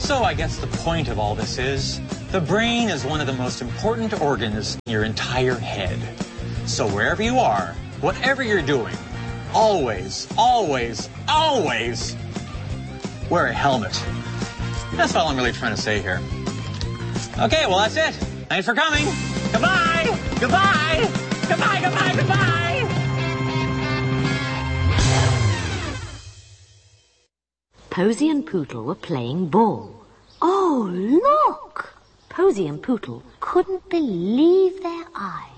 So I guess the point of all this is, the brain is one of the most important organs in your entire head. So wherever you are, whatever you're doing, always, always, always wear a helmet. That's all I'm really trying to say here. Okay, well, that's it. Thanks for coming. Goodbye. Goodbye. Goodbye, goodbye, goodbye. Posy and Pootle were playing ball. Oh, look! Posy and Pootle couldn't believe their eyes.